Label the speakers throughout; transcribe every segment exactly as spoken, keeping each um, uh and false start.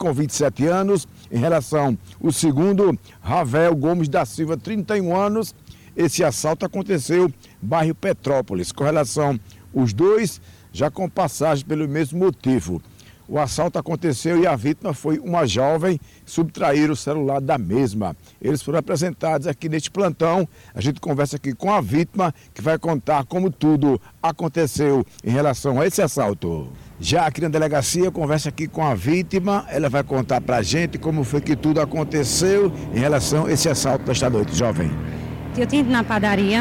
Speaker 1: com vinte e sete anos. Em relação ao segundo, Ravel Gomes da Silva, trinta e um anos. Esse assalto aconteceu no bairro Petrópolis. Com relação aos dois, já com passagem pelo mesmo motivo. O assalto aconteceu e a vítima foi uma jovem, subtraíram o celular da mesma. Eles foram apresentados aqui neste plantão. A gente conversa aqui com a vítima, que vai contar como tudo aconteceu em relação a esse assalto. Já aqui na delegacia, eu converso aqui com a vítima. Ela vai contar pra gente como foi que tudo aconteceu em relação a esse assalto desta noite. Jovem.
Speaker 2: Eu tinha ido na padaria,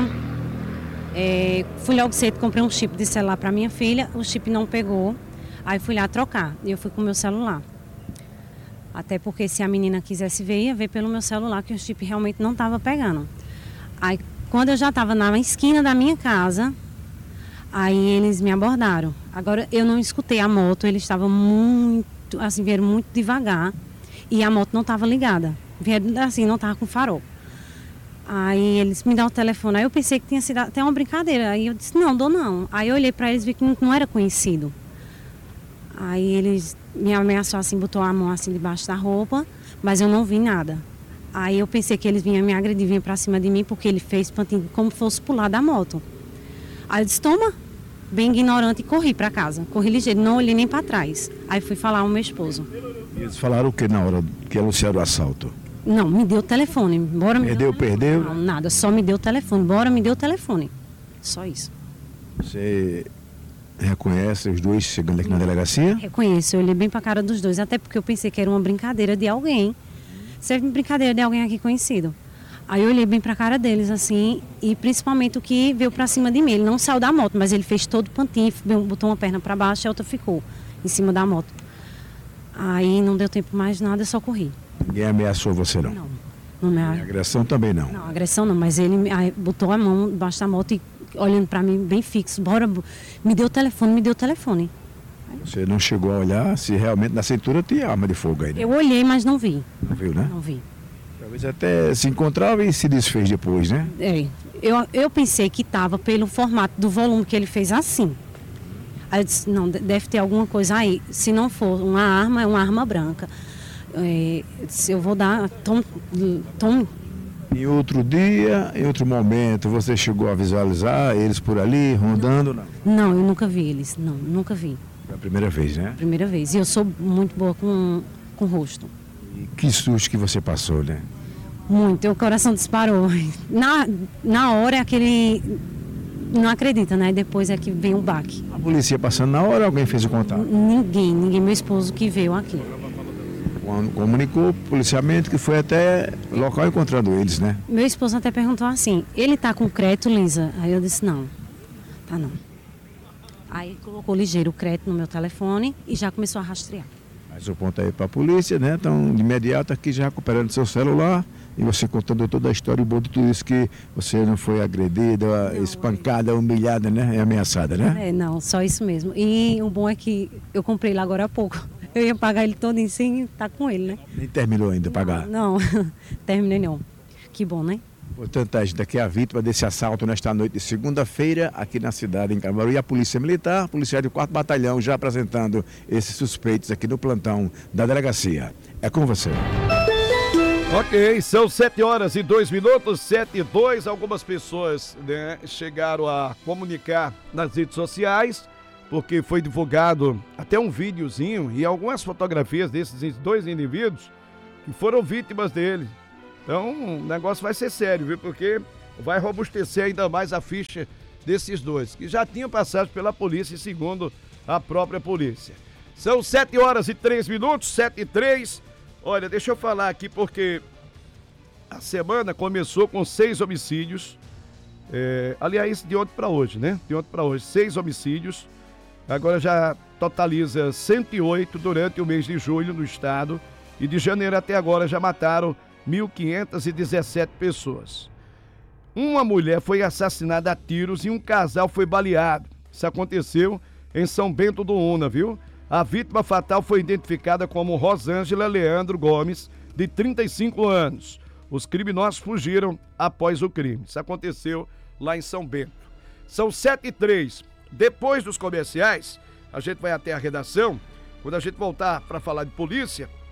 Speaker 2: é, fui logo cedo, comprei um chip de celular para minha filha, o chip não pegou. Aí fui lá trocar e eu fui com o meu celular. Até porque se a menina quisesse ver, ia ver pelo meu celular que o chip realmente não estava pegando. Aí quando eu já estava na esquina da minha casa, aí eles me abordaram. Agora eu não escutei a moto, eles estavam muito, assim, vieram muito devagar e a moto não estava ligada. Vieram assim, não estava com farol. Aí eles me dão o telefone, aí eu pensei que tinha sido até uma brincadeira. Aí eu disse, não, dou não. Aí eu olhei para eles e vi que não, não era conhecido. Aí eles me ameaçou assim, botou a mão assim debaixo da roupa, mas eu não vi nada. Aí eu pensei que eles vinham me agredir, vinham pra cima de mim, porque ele fez pantinho como fosse pular da moto. Aí eu disse, toma, bem ignorante, e corri pra casa. Corri ligeiro, não olhei nem pra trás. Aí fui falar ao meu esposo.
Speaker 1: E eles falaram o que na hora que anunciaram o assalto?
Speaker 2: Não, me deu o telefone. Bora me
Speaker 1: Perdeu, perdeu?
Speaker 2: Não, nada, só me deu o telefone. Bora, me deu o telefone. Só isso.
Speaker 1: Você reconhece os dois chegando aqui na delegacia?
Speaker 2: Reconheço, eu olhei bem pra cara dos dois, até porque eu pensei que era uma brincadeira de alguém. Sempre brincadeira de alguém aqui conhecido. Aí eu olhei bem pra cara deles, assim, e principalmente o que veio pra cima de mim. Ele não saiu da moto, mas ele fez todo o pantinho, botou uma perna pra baixo e a outra ficou em cima da moto. Aí não deu tempo mais nada, eu só corri.
Speaker 1: Ninguém ameaçou você, não?
Speaker 2: Não. Não me...
Speaker 1: Agressão também não?
Speaker 2: Não, agressão não, mas ele aí, botou a mão debaixo da moto e olhando pra mim bem fixo. Bora, me deu o telefone, me deu o telefone.
Speaker 1: Você não chegou a olhar se realmente na cintura tinha arma de fogo aí, né?
Speaker 2: Eu olhei, mas não vi.
Speaker 1: Não viu, né?
Speaker 2: Não vi.
Speaker 1: Talvez até se encontrava e se desfez depois, né?
Speaker 2: É, eu, eu pensei que estava pelo formato do volume que ele fez assim. Aí eu disse, não, deve ter alguma coisa aí. Se não for uma arma, é uma arma branca. É, se eu vou dar, tome, tome.
Speaker 1: Em outro dia, em outro momento, você chegou a visualizar eles por ali, rondando? Não,
Speaker 2: não eu nunca vi eles, não, nunca vi.
Speaker 1: Foi a primeira vez, né?
Speaker 2: Primeira vez. E eu sou muito boa com, com o rosto.
Speaker 1: E que susto que você passou, né?
Speaker 2: Muito, o coração disparou. Na, na hora é aquele... Não acredita, né? Depois é que vem o baque.
Speaker 1: A polícia passando na hora, alguém fez o contato?
Speaker 2: Ninguém, ninguém, meu esposo que veio aqui.
Speaker 1: Comunicou o policiamento que foi até o local encontrando eles, né?
Speaker 2: Meu esposo até perguntou assim, ele tá com crédito, Lisa? Aí eu disse, não, tá não. Aí colocou ligeiro o crédito no meu telefone e já começou a rastrear.
Speaker 1: Mas o ponto aí para a polícia, né? Então, de imediato aqui já recuperando seu celular e você contando toda a história e bom de tudo isso, que você não foi agredida, não, espancada, é... humilhada, né? É ameaçada, né?
Speaker 2: É, não, só isso mesmo. E o bom é que eu comprei lá agora há pouco. Eu ia pagar ele todo em si e tá com ele, né?
Speaker 1: Nem terminou ainda de pagar?
Speaker 2: Não, não, terminei não. Que bom, né?
Speaker 1: Portanto, a gente aqui é a vítima desse assalto nesta noite de segunda-feira aqui na cidade, em Caruaru. E a Polícia Militar, policial do quarto Batalhão, já apresentando esses suspeitos aqui no plantão da delegacia. É com você.
Speaker 3: Ok, são sete horas e dois minutos, sete e dois. Algumas pessoas, né, chegaram a comunicar nas redes sociais, porque foi divulgado até um videozinho e algumas fotografias desses dois indivíduos que foram vítimas dele. Então, o negócio vai ser sério, viu? Porque vai robustecer ainda mais a ficha desses dois, que já tinham passado pela polícia, segundo a própria polícia. São sete horas e três minutos, sete e três. Olha, deixa eu falar aqui porque a semana começou com seis homicídios. É, aliás, de ontem para hoje, né? De ontem para hoje, seis homicídios. Agora já totaliza cento e oito durante o mês de julho no estado. E de janeiro até agora já mataram mil quinhentas e dezessete pessoas. Uma mulher foi assassinada a tiros e um casal foi baleado. Isso aconteceu em São Bento do Una, viu? A vítima fatal foi identificada como Rosângela Leandro Gomes, de trinta e cinco anos. Os criminosos fugiram após o crime. Isso aconteceu lá em São Bento. São sete e três. Depois dos comerciais, a gente vai até a redação. Quando a gente voltar para falar de polícia,